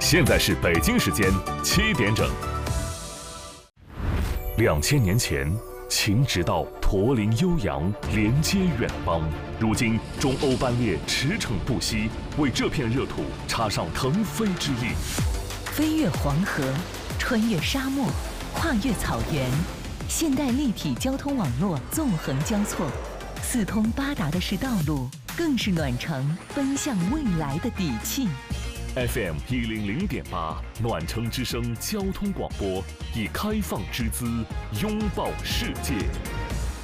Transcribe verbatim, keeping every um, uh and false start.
现在是北京时间七点整。两千年前，秦直道驼铃悠扬，连接远邦。如今，中欧班列驰骋不息，为这片热土插上腾飞之翼。 飞越黄河，穿越沙漠，跨越草原，现代立体交通网络纵横交错，四通八达的是道路，更是暖城奔向未来的底气。 F M 一零零点八，暖城之声交通广播，以开放之姿拥抱世界。